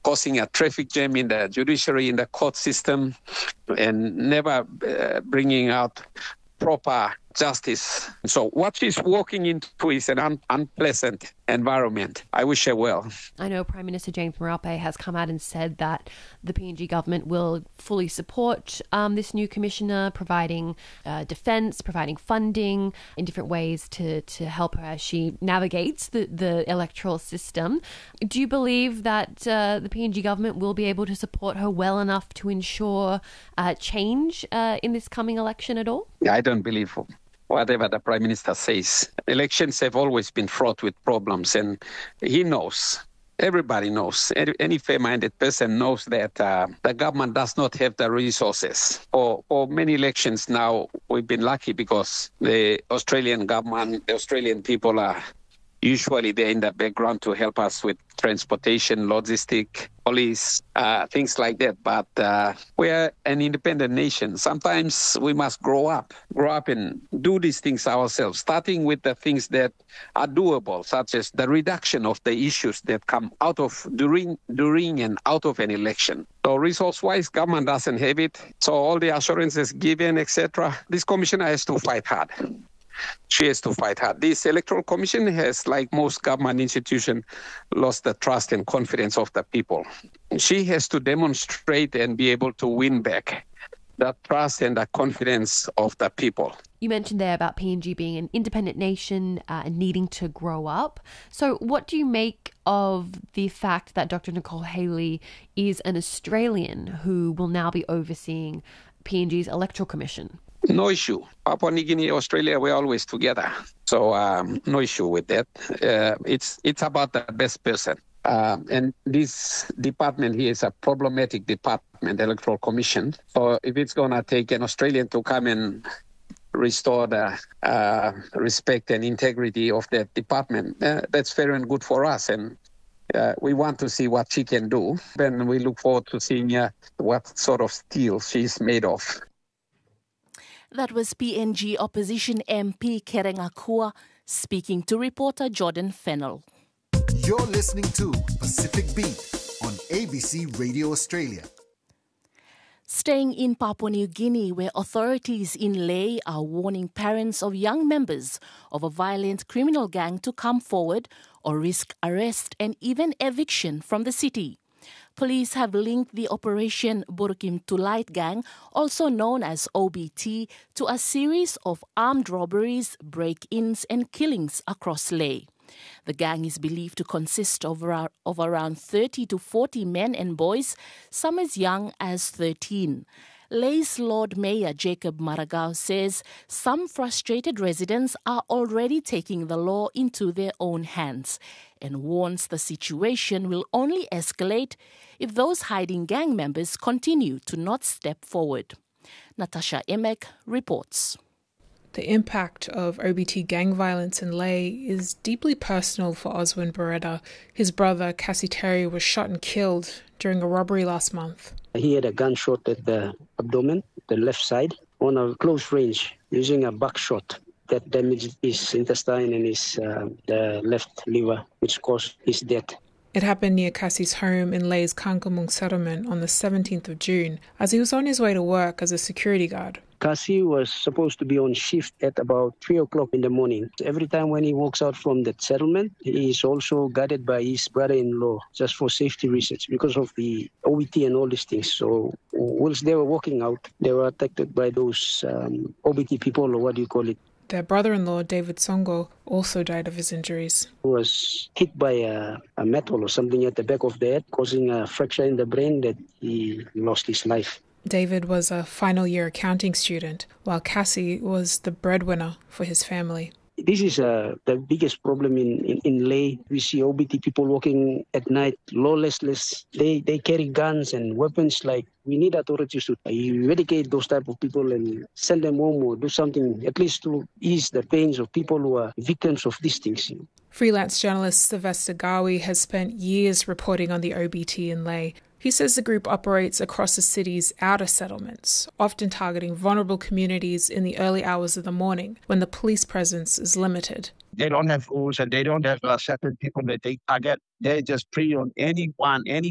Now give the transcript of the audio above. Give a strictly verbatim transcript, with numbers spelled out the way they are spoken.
causing a traffic jam in the judiciary, in the court system, and never uh, bringing out proper justice. So what she's walking into is an un- unpleasant environment. I wish her well. I know Prime Minister James Marape has come out and said that the P N G government will fully support um, this new commissioner, providing uh, defence, providing funding in different ways to, to help her as she navigates the, the electoral system. Do you believe that uh, the P N G government will be able to support her well enough to ensure uh, change uh, in this coming election at all? I don't believe whatever the Prime Minister says. Elections have always been fraught with problems, and he knows, everybody knows, any fair-minded person knows that uh, the government does not have the resources. For, for many elections now, we've been lucky because the Australian government, the Australian people are usually there in the background to help us with transportation, logistic, police, uh, things like that. But uh, we're an independent nation. Sometimes we must grow up, grow up and do these things ourselves, starting with the things that are doable, such as the reduction of the issues that come out of during, during and out of an election. So resource-wise, government doesn't have it. So all the assurances given, et cetera, this commissioner has to fight hard. She has to fight hard. This electoral commission has, like most government institutions, lost the trust and confidence of the people. She has to demonstrate and be able to win back the trust and the confidence of the people. You mentioned there about P N G being an independent nation uh, and needing to grow up. So what do you make of the fact that Doctor Nicole Haley is an Australian who will now be overseeing P N G's electoral commission? No issue. Papua New Guinea, Australia, we're always together. So um, no issue with that. Uh, it's it's about the best person. Um, and this department here is a problematic department, the Electoral Commission. So if it's going to take an Australian to come and restore the uh, respect and integrity of that department, uh, that's fair and good for us. And uh, we want to see what she can do. And we look forward to seeing uh, what sort of steel she's made of. That was P N G opposition M P Kereng Akua speaking to reporter Jordan Fennell. You're listening to Pacific Beat on A B C Radio Australia. Staying in Papua New Guinea, where authorities in Lae are warning parents of young members of a violent criminal gang to come forward or risk arrest and even eviction from the city. Police have linked the Operation Burukim Tulait Gang, also known as O B T, to a series of armed robberies, break-ins and killings across Lae. The gang is believed to consist of around, of around thirty to forty men and boys, some as young as thirteen. Lae's Lord Mayor Jacob Maragao says some frustrated residents are already taking the law into their own hands and warns the situation will only escalate if those hiding gang members continue to not step forward. Natasha Emek reports. The impact of O B T gang violence in Lae is deeply personal for Oswin Beretta. His brother, Cassie Terry, was shot and killed during a robbery last month. He had a gunshot at the abdomen, the left side, on a close range, using a buckshot that damaged his intestine and his uh, the left liver, which caused his death. It happened near Cassie's home in Lae's Kankamung settlement on the seventeenth of June, as he was on his way to work as a security guard. Cassie was supposed to be on shift at about three o'clock in the morning. Every time when he walks out from that settlement, he is also guarded by his brother-in-law, just for safety reasons, because of the O B T and all these things. So whilst they were walking out, they were attacked by those um, O B T people, or what do you call it? Their brother-in-law, David Songo, also died of his injuries. He was hit by a, a metal or something at the back of the head, causing a fracture in the brain that he lost his life. David was a final-year accounting student, while Cassie was the breadwinner for his family. This is uh, the biggest problem in, in, in Lae. We see O B T people walking at night, lawlessness. They they carry guns and weapons. Like, we need authorities to eradicate those type of people and send them home or do something, at least to ease the pains of people who are victims of these things. Freelance journalist Sylvester Gawi has spent years reporting on the O B T in Lae. He says the group operates across the city's outer settlements, often targeting vulnerable communities in the early hours of the morning when the police presence is limited. They don't have rules and they don't have uh, separate people that they target. They just prey on anyone, any